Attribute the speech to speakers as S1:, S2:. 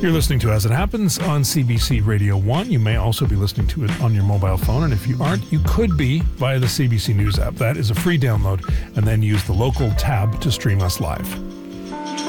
S1: You're listening to As It Happens on CBC Radio 1. You may also be listening to it on your mobile phone, and if you aren't, you could be via the CBC News app. That is a free download, and then use the local tab to stream us live.